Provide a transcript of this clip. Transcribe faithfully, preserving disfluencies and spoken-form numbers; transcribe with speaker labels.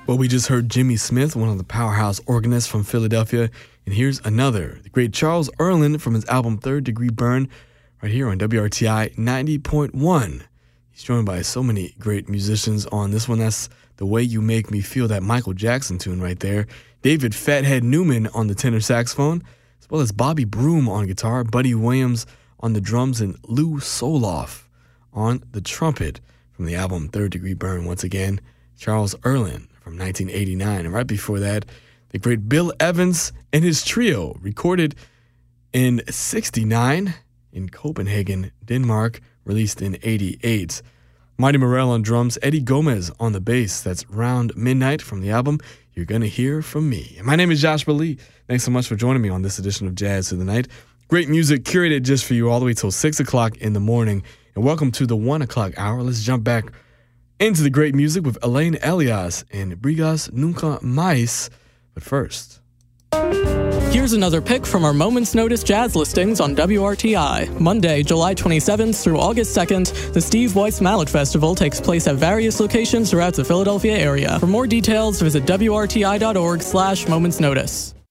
Speaker 1: Well, we just heard Jimmy Smith, one of the powerhouse organists from Philadelphia. And here's another, the great Charles Earland from his album Third Degree Burn, right here on W R T I ninety point one. He's joined by so many great musicians on this one. That's The Way You Make Me Feel, that Michael Jackson tune right there. David Fathead Newman on the tenor saxophone, as well as Bobby Broom on guitar, Buddy Williams on the drums, and Lou Soloff on the trumpet from the album Third Degree Burn. Once again, Charles Earland from nineteen eighty-nine. And right before that, the great Bill Evans and his trio, recorded in sixty-nine in Copenhagen, Denmark, released in eighty-eight. Marty Morell on drums, Eddie Gomez on the bass. That's Round Midnight from the album You're Gonna Hear From Me. And my name is Joshua Lee. Thanks so much for joining me on this edition of Jazz Through the Night. Great music curated just for you all the way till six o'clock in the morning. And welcome to the one o'clock hour. Let's jump back into the great music with Elaine Elias and Brigas Nunca Mais. But first,
Speaker 2: here's another pick from our Moments Notice jazz listings on W R T I. Monday, July twenty-seventh through August second, the Steve Weiss Mallet Festival takes place at various locations throughout the Philadelphia area. For more details, visit W R T I dot org slash Moments Notice.